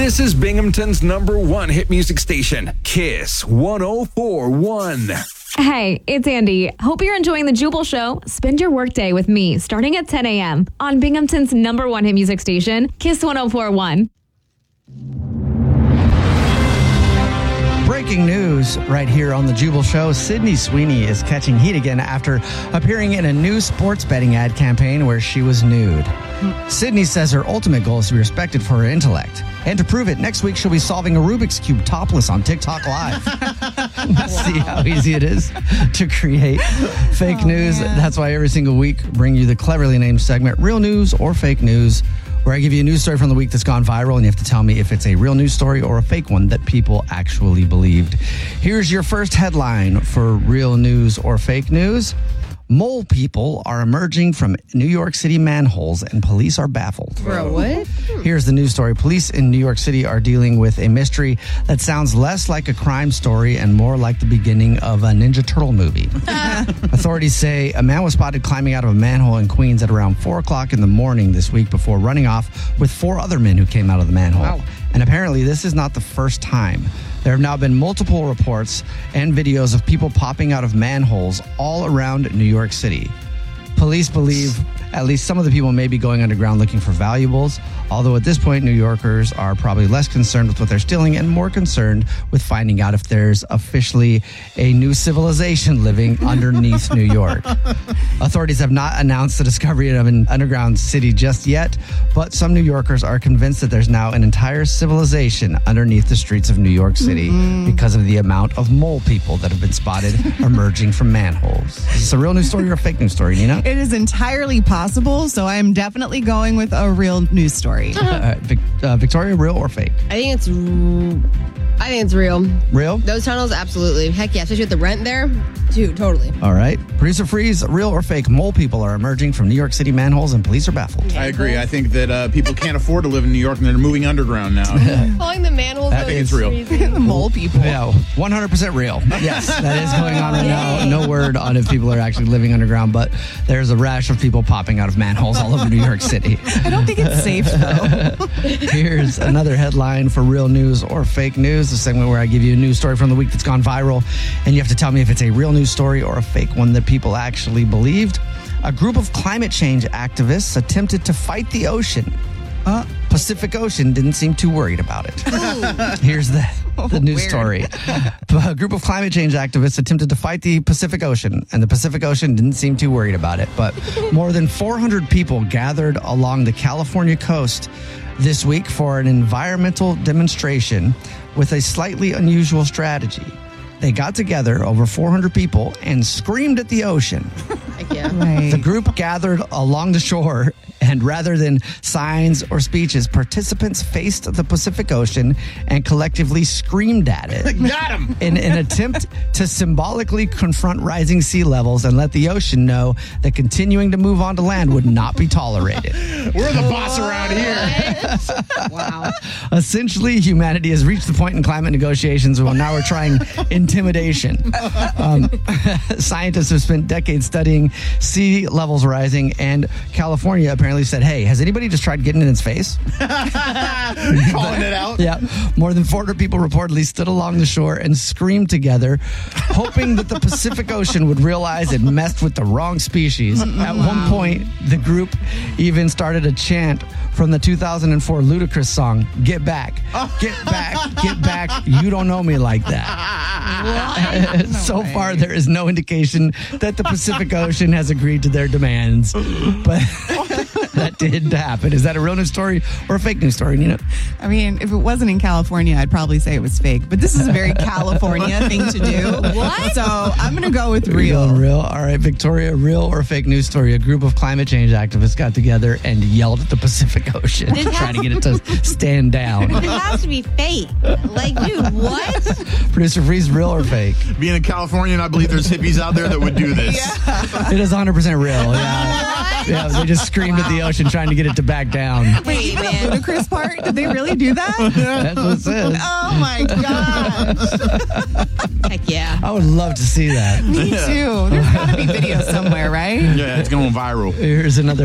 This is Binghamton's #1 hit music station, Kiss 104.1. Hey, it's Andy. Hope you're enjoying the Jubal Show. Spend your workday with me starting at 10 a.m. on Binghamton's #1 hit music station, Kiss 104.1. Breaking news right here on the Jubal Show. Sydney Sweeney is catching heat again after appearing in a new sports betting ad campaign where she was nude. Sydney says her ultimate goal is to be respected for her intellect. And to prove it, next week she'll be solving a Rubik's Cube topless on TikTok Live. See how easy it is to create fake news. Man. That's why every single week bring you the cleverly named segment, Real News or Fake News, where I give you a news story from the week that's gone viral, and you have to tell me if it's a real news story or a fake one that people actually believed. Here's your first headline for Real News or Fake News. Mole people are emerging from New York City manholes and police are baffled. Bro, what? Here's the news story. Police in New York City are dealing with a mystery that sounds less like a crime story and more like the beginning of a Ninja Turtle movie. Authorities say a man was spotted climbing out of a manhole in Queens at around 4 o'clock in the morning this week before running off with 4 other men who came out of the manhole. Wow. And apparently this is not the first time. There have now been multiple reports and videos of people popping out of manholes all around New York City. Police believe at least some of the people may be going underground looking for valuables, although at this point, New Yorkers are probably less concerned with what they're stealing and more concerned with finding out if there's officially a new civilization living underneath New York. Authorities have not announced the discovery of an underground city just yet, but some New Yorkers are convinced that there's now an entire civilization underneath the streets of New York City because of the amount of mole people that have been spotted emerging from manholes. Is this a real news story or a fake news story, Nina? It is entirely possible, so I'm definitely going with a real news story. Victoria, real or fake? I think it's real. Real? Those tunnels, absolutely. Heck yeah, especially with the rent there. Dude, totally. All right. Producer Freeze, real or fake? Mole people are emerging from New York City manholes and police are baffled. I agree. I think that people can't afford to live in New York and they're moving underground now. Calling the manholes. I think it's real. The mole people. Yeah, 100% real. Yes, that is going on right now. No word on if people are actually living underground, but there's a rash of people popping out of manholes all over New York City. I don't think it's safe, though. Here's another headline for Real News or Fake News, the segment where I give you a news story from the week that's gone viral, and you have to tell me if it's a real news story or a fake one that people actually believed. A group of climate change activists attempted to fight the ocean. Pacific Ocean didn't seem too worried about it. Here's the news story. A group of climate change activists attempted to fight the Pacific Ocean, and the Pacific Ocean didn't seem too worried about it. But more than 400 people gathered along the California coast this week for an environmental demonstration with a slightly unusual strategy. They got together, over 400 people, and screamed at the ocean. Yeah. Right. The group gathered along the shore, and rather than signs or speeches, participants faced the Pacific Ocean and collectively screamed at it. Got him! In an attempt to symbolically confront rising sea levels and let the ocean know that continuing to move on to land would not be tolerated. We're the boss around here. Wow. Essentially, humanity has reached the point in climate negotiations where now we're trying intimidation. Scientists have spent decades studying sea levels rising, and California apparently said, hey, has anybody just tried getting in its face? Calling it out. Yeah. More than 400 people reportedly stood along the shore and screamed together, hoping that the Pacific Ocean would realize it messed with the wrong species. At one point, the group even started a chant from the 2004 Ludacris song, Get Back, Get Back, Get Back, You Don't Know Me Like That. So far, there is no indication that the Pacific Ocean has agreed to their demands, but that did happen. Is that a real news story or a fake news story, Nina? I mean, if it wasn't in California, I'd probably say it was fake, but this is a very California thing to do. What? So I'm going to go with real. Real. All right, Victoria, real or fake news story? A group of climate change activists got together and yelled at the Pacific Ocean, trying to get it to stand down. It has to be fake. Like, dude, what? Producer Freeze, real or fake? Being a Californian, I believe there's hippies out there that would do this. It is 100% real. Yeah. Yeah, they just screamed at the ocean trying to get it to back down. Wait, even the Ludacris part? Did they really do that? That's what it says. Oh my gosh. Heck yeah. I would love to see that. Me too. There's got to be video somewhere, right? Yeah, it's going viral. Here's another